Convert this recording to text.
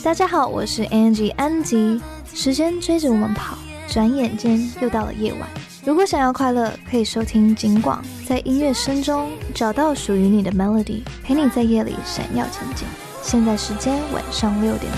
大家好，我是 Angie 安吉。时间追着我们跑，转眼间又到了夜晚。如果想要快乐，可以收听警广，在音乐声中找到属于你的 melody， 陪你在夜里闪耀前进。现在时间晚上6点。